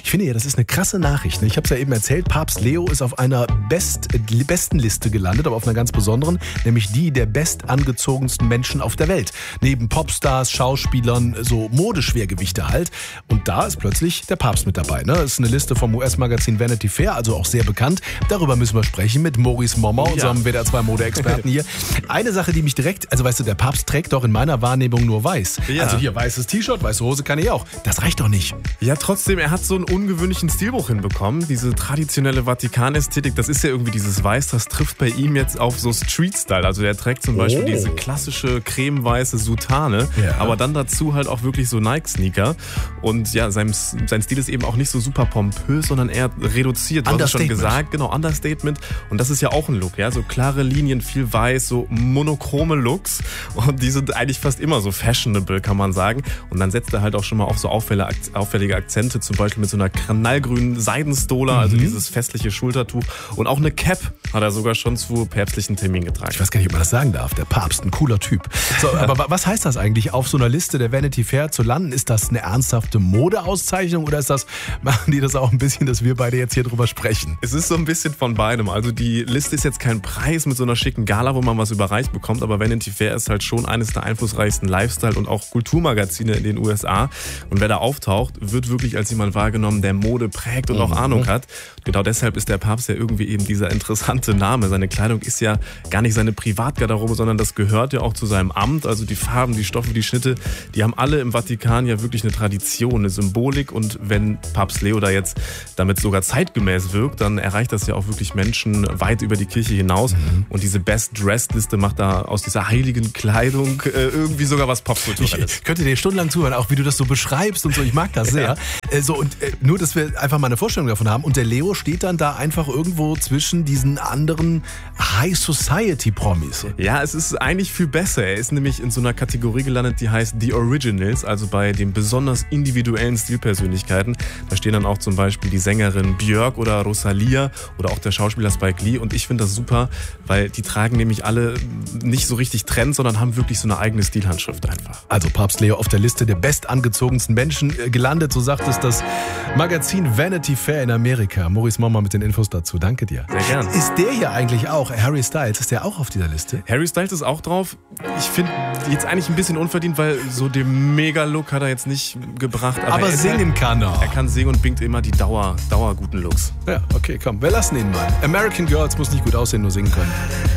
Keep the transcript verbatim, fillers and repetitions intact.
Ich finde ja, das ist eine krasse Nachricht. Ne? Ich habe es ja eben erzählt, Papst Leo ist auf einer Best, äh, Bestenliste gelandet, aber auf einer ganz besonderen, nämlich die der bestangezogensten Menschen auf der Welt. Neben Popstars, Schauspielern, so Modeschwergewichte halt. Und da ist plötzlich der Papst mit dabei. Ne? Das ist eine Liste vom U S-Magazin Vanity Fair, also auch sehr bekannt. Darüber müssen wir sprechen mit Maurice Mommer, ja. unserem W D R zwei Modeexperten hier. Eine Sache, die mich direkt, also weißt du, der Papst trägt doch in meiner Wahrnehmung nur weiß. Ja. Also hier weißes T-Shirt, weiße Hose kann ich auch. Das reicht doch nicht. Ja, trotzdem, er hat so einen ungewöhnlichen Stilbruch hinbekommen. Diese traditionelle Vatikanästhetik, das ist ja irgendwie dieses Weiß, das trifft bei ihm jetzt auf so Street-Style. Also er trägt zum Beispiel Oh. diese klassische cremeweiße Soutane, Ja. aber dann dazu halt auch wirklich so Nike-Sneaker. Und ja, sein, sein Stil ist eben auch nicht so super pompös, sondern eher reduziert. Du hast es schon gesagt, genau, Understatement. Und das ist ja auch ein Look, ja, so klare Linien, viel weiß, so monochrome Looks. Und die sind eigentlich fast immer so fashionable, kann man sagen. Und dann setzt er halt auch schon mal auf so auffällige Akzente, zum Beispiel mit so einer knallgrünen Seidenstola, mhm. also dieses festliche Schultertuch. Und auch eine Cap hat er sogar schon zu päpstlichen Terminen getragen. Ich weiß gar nicht, ob man das sagen darf. Der Papst, ein cooler Typ. So, aber was heißt das eigentlich, auf so einer Liste der Vanity Fair zu landen? Ist das eine ernsthafte Modeauszeichnung oder ist das, machen die das auch ein bisschen, dass wir beide jetzt hier drüber sprechen? Es ist so ein bisschen von beidem. Also die Liste ist jetzt kein Preis mit so einer schicken Gala, wo man was überreicht bekommt, aber Vanity Fair ist halt schon eines der einflussreichsten Lifestyle- und auch Kulturmagazine in den U S A. Und wer da auftaucht, wird wirklich als jemand wahrgenommen, der Mode prägt und mhm. auch Ahnung hat. Genau deshalb ist der Papst ja irgendwie eben dieser interessante Name. Seine Kleidung ist ja gar nicht seine Privatgarderobe, sondern das gehört ja auch zu seinem Amt. Also die Farben, die Stoffe, die Schnitte, die haben alle im Vatikan ja wirklich eine Tradition, eine Symbolik. Und wenn Papst Leo da jetzt damit sogar zeitgemäß wirkt, dann erreicht das ja auch wirklich Menschen weit über die Kirche hinaus. Mhm. Und diese Best-Dressed-Liste macht da aus dieser heiligen Kleidung äh, irgendwie sogar was Popkulturelles. Ich könnte dir stundenlang zuhören, auch wie du das so beschreibst und so. Ich mag das sehr. Ja. Äh, so, und äh, nur, dass wir einfach mal eine Vorstellung davon haben. Und der Leo steht dann da einfach irgendwo zwischen diesen anderen High-Society-Promis. Ja, es ist eigentlich viel besser. Er ist nämlich in so einer Kategorie gelandet, die heißt The Originals, also bei den besonders individuellen Stilpersönlichkeiten. Da stehen dann auch zum Beispiel die Sängerin Björk oder Rosalia oder auch der Schauspieler Spike Lee. Und ich finde das super, weil die tragen nämlich alle nicht so richtig Trends, sondern haben wirklich so eine eigene Stilhandschrift einfach. Also Papst Leo auf der Liste der bestangezogensten Menschen gelandet, so sagt es das Magazin Vanity Fair in Amerika. Maurice Mommer mit den Infos dazu. Danke dir. Sehr gern. Ist der hier eigentlich auch, Harry Styles, ist der auch auf dieser Liste? Harry Styles ist auch drauf. Ich finde jetzt eigentlich ein bisschen unverdient, weil so den Mega-Look hat er jetzt nicht gebracht. Aber, aber singen halt, kann er. Er kann singen und bringt immer die Dauer, dauerguten Looks. Ja, okay, komm, wir lassen ihn mal. American Girls muss nicht gut aussehen, nur singen können.